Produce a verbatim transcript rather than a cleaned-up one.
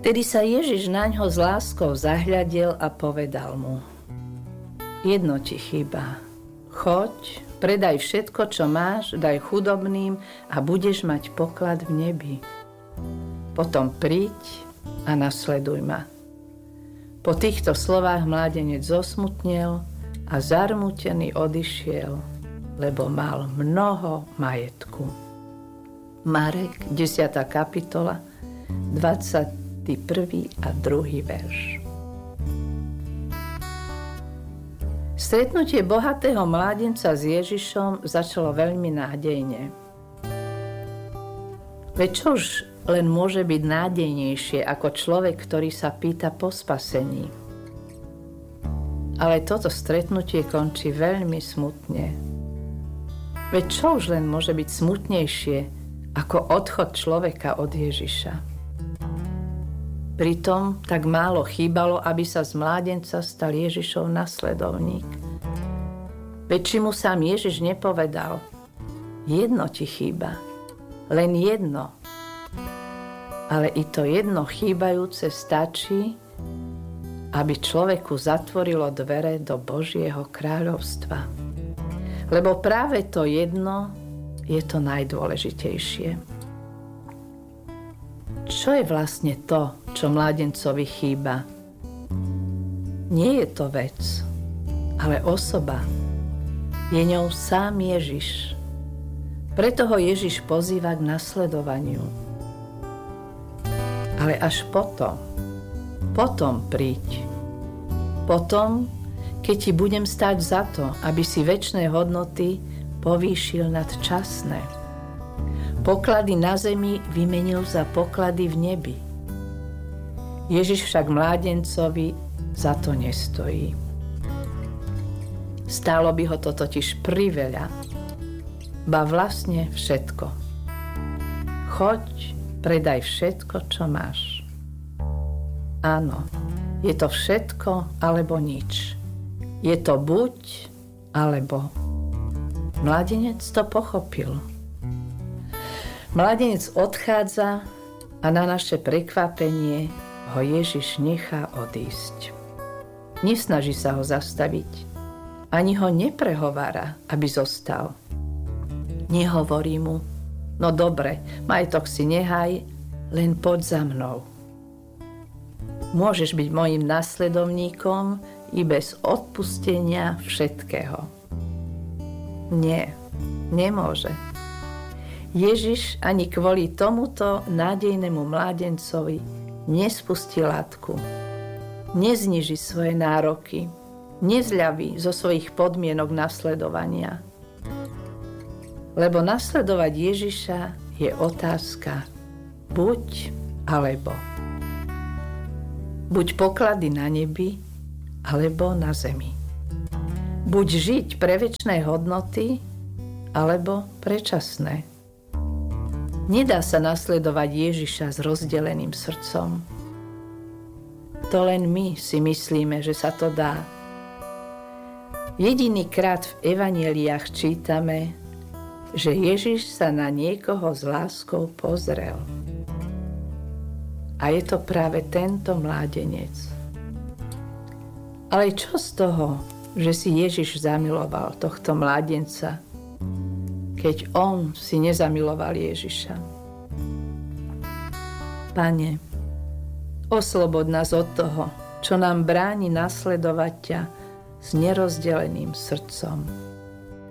Vtedy sa Ježiš naňho s láskou zahľadel a povedal mu: Jedno ti chýba. Choď, predaj všetko, čo máš, daj chudobným a budeš mať poklad v nebi. Potom príď a nasleduj ma. Po týchto slovách mládenec zosmutnel a zarmútený odišiel, lebo mal mnoho majetku. Marek, desiata kapitola, dvadsiaty prvý a druhý verš. Stretnutie bohatého mládenca s Ježišom začalo veľmi nádejne. Veď čož len môže byť nádejnejšie ako človek, ktorý sa pýta po spasení. Ale toto stretnutie končí veľmi smutne. Veď čo už len môže byť smutnejšie ako odchod človeka od Ježiša. Pritom tak málo chýbalo, aby sa z mládenca stal Ježišov nasledovník. Veď či mu sám Ježiš nepovedal: jedno ti chýba, len jedno. Ale i to jedno chýbajúce stačí, aby človeku zatvorilo dvere do Božieho kráľovstva. Lebo práve to jedno je to najdôležitejšie. Čo je vlastne to, čo mládencovi chýba? Nie je to vec, ale osoba. Je ňou sám Ježiš. Preto ho Ježiš pozýva k nasledovaniu. Ale až potom, potom príď. Potom, keď ti budem stáť za to, aby si večné hodnoty povýšil nad časné. Poklady na zemi vymenil za poklady v nebi. Ježiš však mládencovi za to nestojí. Stálo by ho to totiž priveľa, ba vlastne všetko. Choď, predaj všetko, čo máš. Áno, je to všetko alebo nič. Je to buď alebo. Mladenec to pochopil. Mladenec odchádza a na naše prekvapenie ho Ježiš nechá odísť. Nesnaží sa ho zastaviť, ani ho neprehovára, aby zostal. Nehovorí mu: no dobre, majetok si nehaj, len poď za mnou. Môžeš byť mojím nasledovníkom i bez odpustenia všetkého. Nie, nemôže. Ježiš ani kvôli tomuto nádejnému mládencovi nespustí látku, nezniží svoje nároky, nezľaví zo svojich podmienok nasledovania. Lebo nasledovať Ježiša je otázka buď alebo. Buď poklady na nebi, alebo na zemi. Buď žiť pre večné hodnoty, alebo prečasné. Nedá sa nasledovať Ježiša s rozdeleným srdcom. To len my si myslíme, že sa to dá. Jedinýkrát v evanjeliách čítame, že Ježiš sa na niekoho s láskou pozrel. A je to práve tento mládenec. Ale čo z toho, že si Ježiš zamiloval tohto mládenca, keď on si nezamiloval Ježiša? Pane, oslobod nás od toho, čo nám bráni nasledovať ťa s nerozdeleným srdcom.